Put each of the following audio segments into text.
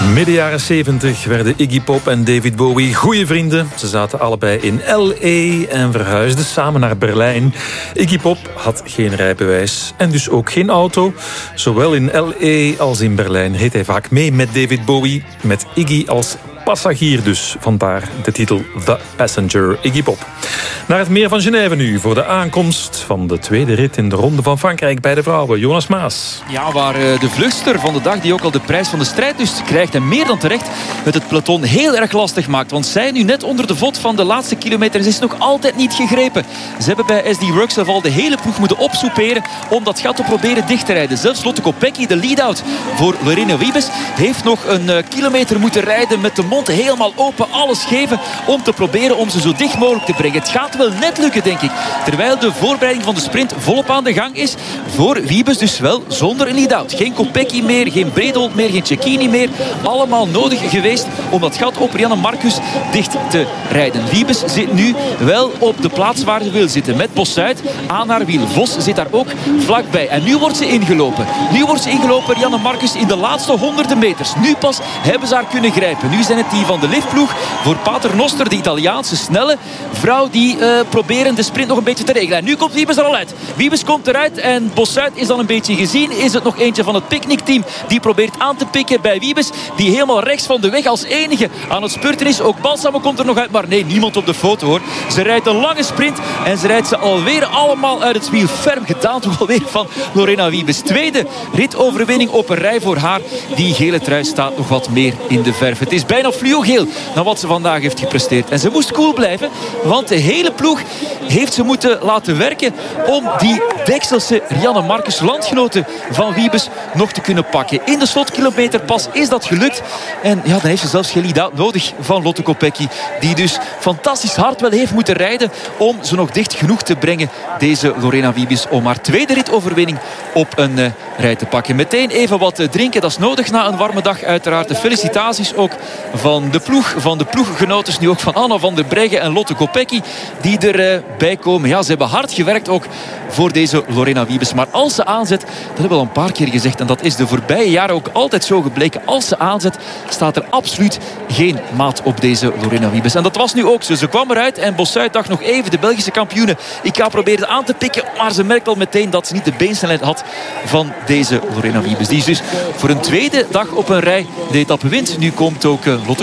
Midden jaren 70 werden Iggy Pop en David Bowie goede vrienden. Ze zaten allebei in L.A. en verhuisden samen naar Berlijn. Iggy Pop had geen rijbewijs en dus ook geen auto. Zowel in L.A. als in Berlijn reed hij vaak mee met David Bowie. Met Iggy als passagier dus. Vandaar de titel The Passenger, Iggy Pop. Naar het meer van Genève nu voor de aankomst van de tweede rit in de Ronde van Frankrijk bij de vrouwen. Jonas Maas. Ja, waar de vluchtster van de dag, die ook al de prijs van de strijdlust krijgt en meer dan terecht het peloton heel erg lastig maakt. Want zij nu net onder de vod van de laatste kilometer. Ze is nog altijd niet gegrepen. Ze hebben bij SD Works al de hele ploeg moeten opsoeperen om dat gat te proberen dicht te rijden. Zelfs Lotte Kopecky, de lead-out voor Lorena Wiebes, heeft nog een kilometer moeten rijden met de mond helemaal open. Alles geven om te proberen om ze zo dicht mogelijk te brengen. Het gaat wel net lukken, denk ik. Terwijl de voorbereiding van de sprint volop aan de gang is voor Wiebes, dus wel zonder een lead-out. Geen Kopecky meer, geen Bredold meer, geen Cecchini meer. Allemaal nodig geweest om dat gat op Rianne Marcus dicht te rijden. Wiebes zit nu wel op de plaats waar ze wil zitten. Met Bossuit aan haar wiel. Vos zit daar ook vlakbij. En nu wordt ze ingelopen. Rianne Marcus in de laatste honderden meters. Nu pas hebben ze haar kunnen grijpen. Nu zijn het die van de liftploeg voor Paternoster, de Italiaanse snelle vrouw, die proberen de sprint nog een beetje te regelen. En nu komt Wiebes er al uit. Wiebes komt eruit en Bossuit is dan een beetje gezien. Is het nog eentje van het picknickteam die probeert aan te pikken bij Wiebes, die helemaal rechts van de weg als enige aan het spurten is. Ook Balsamo komt er nog uit, maar nee, niemand op de foto hoor. Ze rijdt een lange sprint en ze rijdt ze alweer allemaal uit het wiel. Ferm gedaan toch alweer van Lorena Wiebes. Tweede ritoverwinning op een rij voor haar. Die gele trui staat nog wat meer in de verf. Het is bijna fluogeel dan wat ze vandaag heeft gepresteerd. En ze moest cool blijven, want de hele ploeg heeft ze moeten laten werken om die Dekselse Rianne Marcus, landgenote van Wiebes, nog te kunnen pakken. In de slotkilometer pas is dat gelukt. En ja, dan heeft ze zelfs geen lead-out nodig van Lotte Kopecky, die dus fantastisch hard wel heeft moeten rijden om ze nog dicht genoeg te brengen, deze Lorena Wiebes, om haar tweede ritoverwinning op een rij te pakken. Meteen even wat drinken, dat is nodig na een warme dag uiteraard. De felicitaties ook van de ploeggenotes, nu ook van Anna van der Breggen en Lotte Kopecky, die erbij komen. Ja, ze hebben hard gewerkt ook voor deze Lorena Wiebes. Maar als ze aanzet, dat hebben we al een paar keer gezegd, en dat is de voorbije jaren ook altijd zo gebleken, als ze aanzet, staat er absoluut geen maat op deze Lorena Wiebes. En dat was nu ook zo. Ze kwam eruit en Bossuit dacht nog even, de Belgische kampioene, IK probeerde aan te pikken, maar ze merkte al meteen dat ze niet de beensnelheid had van deze Lorena Wiebes. Die is dus voor een tweede dag op een rij de etappe wint. Nu komt ook Lotte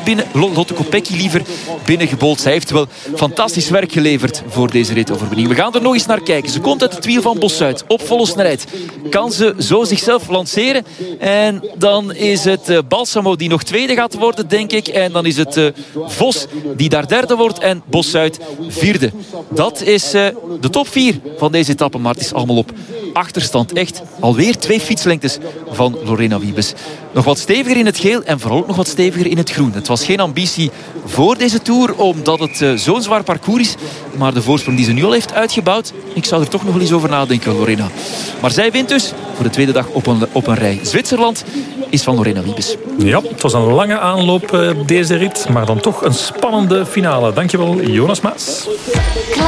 Kopecky liever binnengebold. Zij heeft wel fantastisch werk geleverd voor deze ritoverwinning. We gaan er nog eens naar kijken. Ze komt uit het wiel van Bossuit op volle snelheid. Kan ze zo zichzelf lanceren? En dan is het Balsamo die nog tweede gaat worden, denk ik. En dan is het Vos die daar derde wordt en Bossuit vierde. Dat is de top 4 van deze etappe, maar het is allemaal op achterstand. Echt alweer 2 fietslengtes van Lorena Wiebes. Nog wat steviger in het geel en vooral ook nog wat steviger in het groen. Het was geen ambitie voor deze Tour, omdat het zo'n zwaar parcours is. Maar de voorsprong die ze nu al heeft uitgebouwd, ik zou er toch nog wel eens over nadenken, Lorena. Maar zij wint dus voor de tweede dag op een rij. Zwitserland is van Lorena Wiebes. Ja, het was een lange aanloop deze rit, maar dan toch een spannende finale. Dankjewel, Jonas Maas.